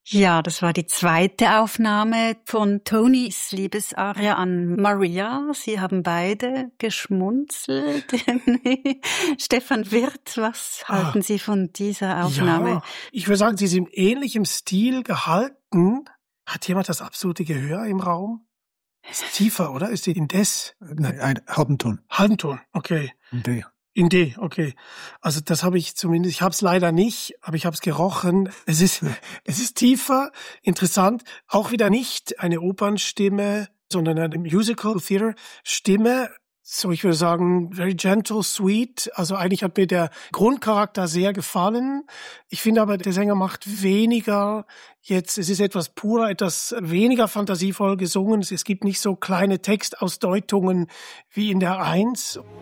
Ja, das war die zweite Aufnahme von Tonys Liebesarie an Maria. Sie haben beide geschmunzelt. Stefan Wirth, was halten Sie von dieser Aufnahme? Ja, ich würde sagen, sie ist in ähnlichem Stil gehalten. Hat jemand das absolute Gehör im Raum? Ist tiefer, oder? Ist sie in Des? Nein, ein halben Ton. Halben Ton, okay. In D. In D, okay. Also das habe ich zumindest, ich habe es leider nicht, aber ich habe es gerochen. Es ist tiefer, interessant, auch wieder nicht eine Opernstimme, sondern eine Musical-Theater-Stimme. So, ich würde sagen, very gentle, sweet. Also eigentlich hat mir der Grundcharakter sehr gefallen. Ich finde aber, der Sänger macht weniger jetzt, es ist etwas purer, etwas weniger fantasievoll gesungen. Es gibt nicht so kleine Textausdeutungen wie in der Eins.